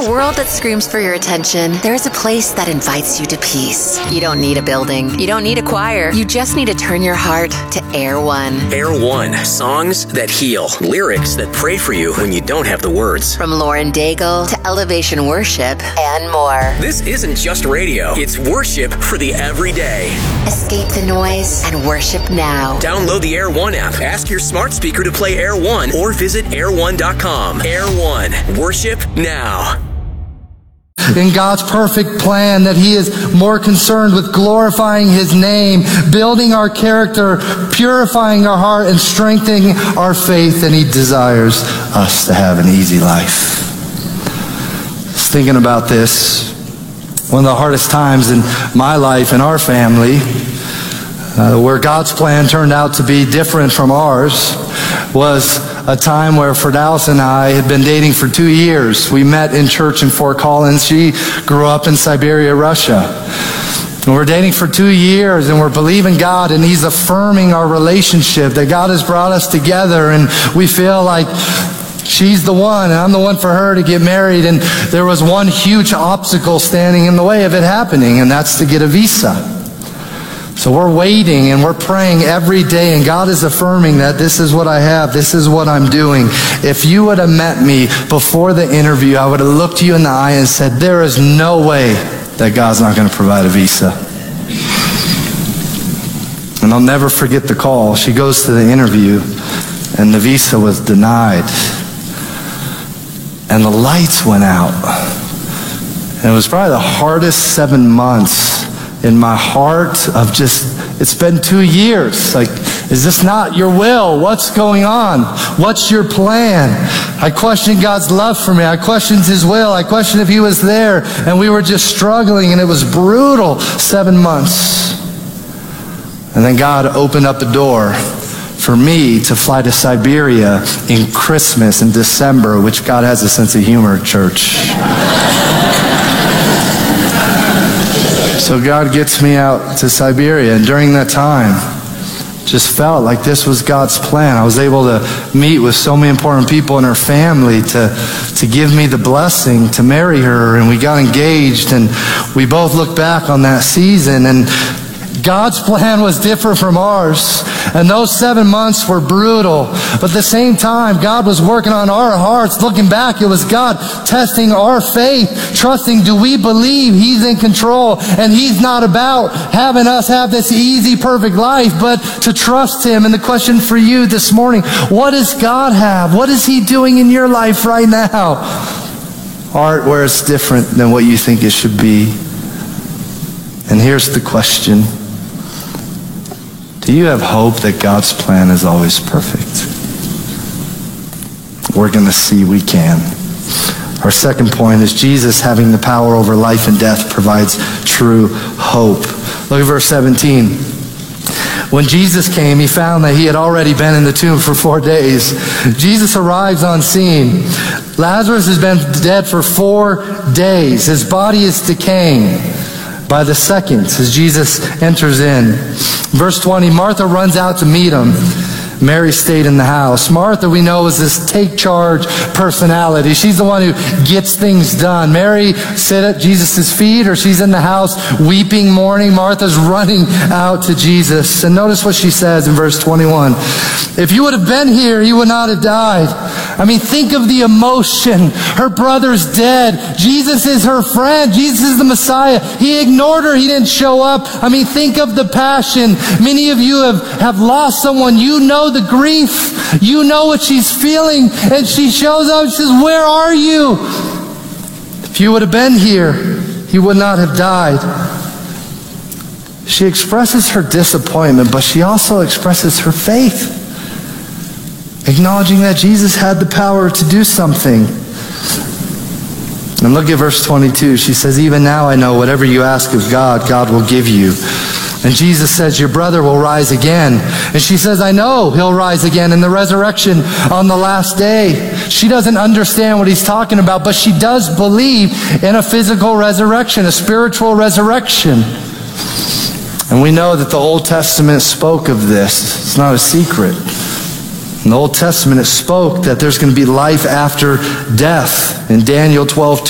a world that screams for your attention, there's a place that invites you to peace. You don't need a building. You don't need a choir. You just need to turn your heart to Air One. Air One. Songs that heal. Lyrics that pray for you when you don't have the words. From Lauren Daigle to Elevation Worship and more. This isn't just radio. It's worship for the everyday. Escape the noise and worship now. Download the Air One app. Ask your smart speaker to play Air One or visit air1.com. Air One. Worship now. In God's perfect plan, that He is more concerned with glorifying His name, building our character, purifying our heart, and strengthening our faith than He desires us to have an easy life. Just thinking about this, one of the hardest times in my life and our family, where God's plan turned out to be different from ours, was a time where Firdaus and I had been dating for 2 years. We met in church in Fort Collins. She grew up in Siberia, Russia. And we're dating for 2 years, and we're believing God, and He's affirming our relationship, that God has brought us together, and we feel like she's the one, and I'm the one for her to get married. And there was one huge obstacle standing in the way of it happening, and that's to get a visa. So we're waiting and we're praying every day, and God is affirming that this is what I have, this is what I'm doing. If you would have met me before the interview, I would have looked you in the eye and said, there is no way that God's not going to provide a visa. And I'll never forget the call. She goes to the interview, and the visa was denied. And the lights went out. And it was probably the hardest 7 months in my heart of just, it's been 2 years. Like, is this not your will? What's going on? What's your plan? I questioned God's love for me. I questioned His will. I questioned if He was there. And we were just struggling, and it was brutal 7 months. And then God opened up the door for me to fly to Siberia in Christmas in December, which God has a sense of humor, church. So God gets me out to Siberia, and during that time, just felt like this was God's plan. I was able to meet with so many important people in her family to give me the blessing to marry her, and we got engaged, and we both look back on that season, and God's plan was different from ours, and those 7 months were brutal. But at the same time, God was working on our hearts. Looking back, it was God testing our faith, trusting, do we believe He's in control, and He's not about having us have this easy, perfect life, but to trust Him. And the question for you this morning, what does God have? What is He doing in your life right now? Art where it's different than what you think it should be. And here's the question. Do you have hope that God's plan is always perfect? We're going to see we can. Our second point is Jesus having the power over life and death provides true hope. Look at verse 17. When Jesus came, He found that He had already been in the tomb for 4 days. Jesus arrives on scene. Lazarus has been dead for 4 days. His body is decaying. By the second, as Jesus enters in. Verse 20, Martha runs out to meet Him. Mary stayed in the house. Martha, we know, is this take charge personality. She's the one who gets things done. Mary sit at Jesus' feet, or she's in the house weeping, mourning. Martha's running out to Jesus. And notice what she says in verse 21. If you would have been here, He would not have died. I mean, think of the emotion. Her brother's dead. Jesus is her friend. Jesus is the Messiah. He ignored her. He didn't show up. I mean, think of the passion. Many of you have lost someone. You know the grief. You know what she's feeling. And she shows up and says, where are you? If you would have been here, he would not have died. She expresses her disappointment, but she also expresses her faith, acknowledging that Jesus had the power to do something. And look at verse 22. She says, even now I know whatever you ask of God, God will give you. And Jesus says, your brother will rise again. And she says, I know he'll rise again in the resurrection on the last day. She doesn't understand what he's talking about, but she does believe in a physical resurrection, a spiritual resurrection. And we know that the Old Testament spoke of this. It's not a secret. In the Old Testament, it spoke that there's going to be life after death. In Daniel 12:2,